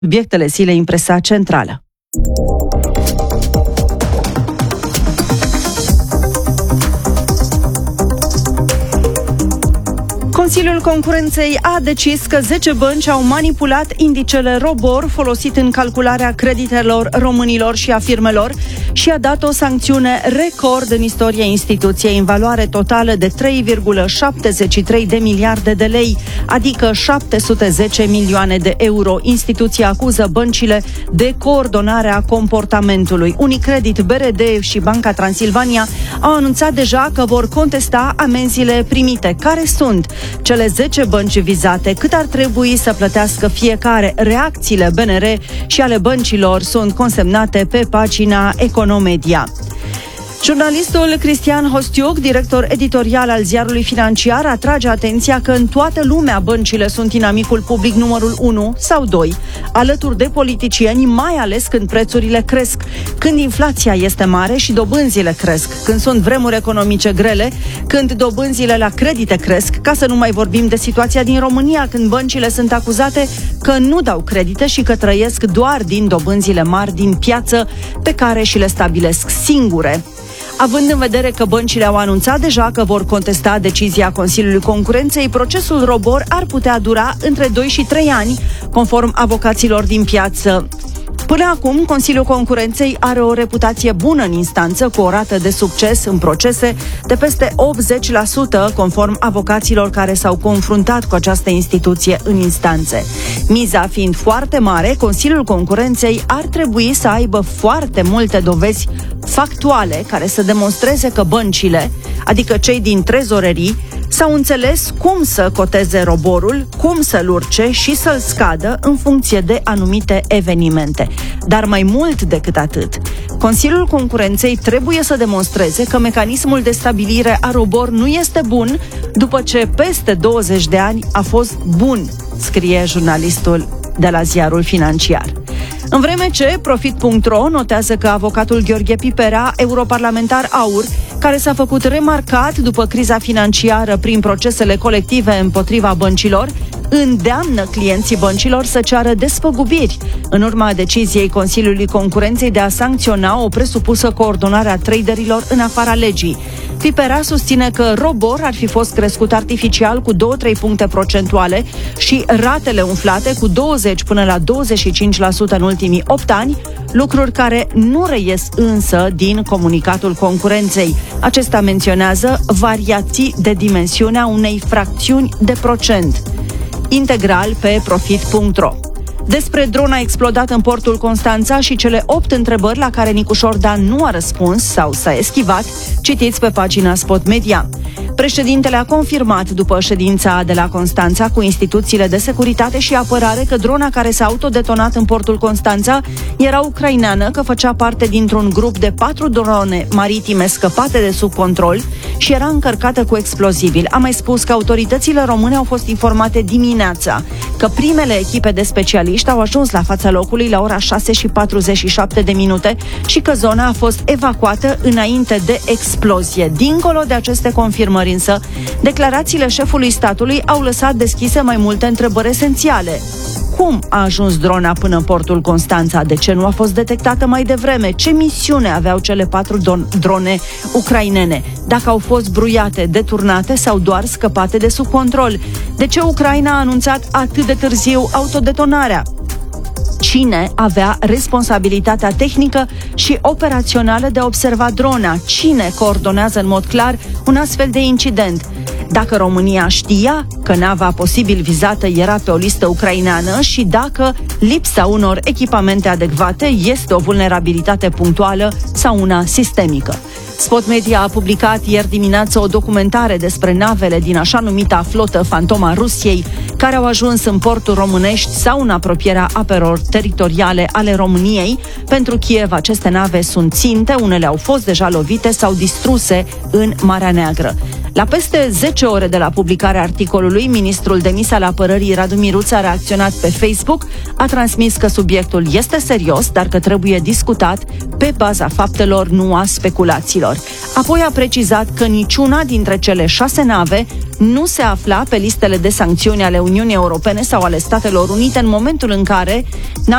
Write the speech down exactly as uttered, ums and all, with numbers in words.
Subiectele zilei în presa centrală. Consiliul Concurenței a decis că zece bănci au manipulat indicele ROBOR folosit în calcularea creditelor românilor și a firmelor și a dat o sancțiune record în istoria instituției în valoare totală de trei virgulă șaptezeci și trei de miliarde de lei, adică șapte sute zece milioane de euro. Instituția acuză băncile de coordonarea comportamentului. Unicredit, B R D și Banca Transilvania au anunțat deja că vor contesta amenziile primite. Care sunt cele zece bănci vizate? Cât ar trebui să plătească fiecare? Reacțiile B N R și ale băncilor sunt consemnate pe pagina Economedia. Jurnalistul Cristian Hostiuc, director editorial al ziarului Financiar, atrage atenția că în toată lumea băncile sunt inamicul public numărul unu sau doi, alături de politicieni, mai ales când prețurile cresc, când inflația este mare și dobânzile cresc, când sunt vremuri economice grele, când dobânzile la credite cresc, ca să nu mai vorbim de situația din România, când băncile sunt acuzate că nu dau credite și că trăiesc doar din dobânzile mari din piață pe care și le stabilesc singure. Având în vedere că băncile au anunțat deja că vor contesta decizia Consiliului Concurenței, procesul ROBOR ar putea dura între doi și trei ani, conform avocaților din piață. Până acum, Consiliul Concurenței are o reputație bună în instanță, cu o rată de succes în procese de peste optzeci la sută, conform avocaților care s-au confruntat cu această instituție în instanțe. Miza fiind foarte mare, Consiliul Concurenței ar trebui să aibă foarte multe dovezi factuale care să demonstreze că băncile, adică cei din trezorerii, s-au înțeles cum să coteze roborul, cum să-l urce și să-l scadă în funcție de anumite evenimente. Dar mai mult decât atât, Consiliul Concurenței trebuie să demonstreze că mecanismul de stabilire a robor nu este bun după ce peste douăzeci de ani a fost bun, scrie jurnalistul de la ziarul Financiar. În vreme ce Profit punct ro notează că avocatul Gheorghe Pipera, europarlamentar aur, care s-a făcut remarcat după criza financiară prin procesele colective împotriva băncilor, îndeamnă clienții băncilor să ceară despăgubiri în urma deciziei Consiliului Concurenței de a sancționa o presupusă coordonare a traderilor în afara legii. Pipera susține că ROBOR ar fi fost crescut artificial cu două-trei puncte procentuale și ratele umflate cu douăzeci până la douăzeci și cinci la sută în ultimii opt ani, lucruri care nu reies însă din comunicatul concurenței. Acesta menționează variații de dimensiunea unei fracțiuni de procent. Integral pe Profit punct ro. Despre drona explodată în portul Constanța și cele opt întrebări la care Nicușor Dan nu a răspuns sau s-a eschivat, citiți pe pagina Spot Media. Președintele a confirmat după ședința de la Constanța cu instituțiile de securitate și apărare că drona care s-a autodetonat în portul Constanța era ucraineană, că făcea parte dintr-un grup de patru drone maritime scăpate de sub control și era încărcată cu explozibil. A mai spus că autoritățile române au fost informate dimineața că primele echipe de specialiști au ajuns la fața locului la ora șase și patruzeci și șapte de minute și că zona a fost evacuată înainte de explozie. Dincolo de aceste confirmări însă, declarațiile șefului statului au lăsat deschise mai multe întrebări esențiale. Cum a ajuns drona până în portul Constanța? De ce nu a fost detectată mai devreme? Ce misiune aveau cele patru don- drone ucrainene? Dacă au fost bruiate, deturnate sau doar scăpate de sub control? De ce Ucraina a anunțat atât de târziu autodetonarea? Cine avea responsabilitatea tehnică și operațională de a observa drona? Cine coordonează în mod clar un astfel de incident? Dacă România știa că nava posibil vizată era pe o listă ucraineană și dacă lipsa unor echipamente adecvate este o vulnerabilitate punctuală sau una sistemică. Spot Media a publicat ieri dimineață o documentare despre navele din așa numita flotă fantoma Rusiei, care au ajuns în porturi românești sau în apropierea apelor teritoriale ale României. Pentru Kiev, aceste nave sunt ținte, unele au fost deja lovite sau distruse în Marea Neagră. La peste zece zece ore de la publicarea articolului, ministrul demis al apărării Radu Miruță a reacționat pe Facebook, a transmis că subiectul este serios, dar că trebuie discutat pe baza faptelor, nu a speculațiilor. Apoi a precizat că niciuna dintre cele șase nave nu se afla pe listele de sancțiuni ale Uniunii Europene sau ale Statelor Unite în momentul în care